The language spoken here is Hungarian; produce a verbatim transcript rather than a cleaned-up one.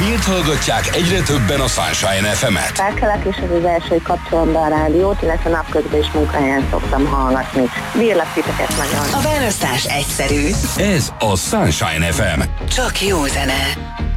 Miért hallgatják egyre többen a Sunshine ef emet? Felkelek, és ez az első, hogy kapcsolom be a rádiót, illetve napközben is munkahelyen szoktam hallgatni. Bírlak titeket nagyon. A választás egyszerű. Ez a Sunshine ef em. Csak jó zene.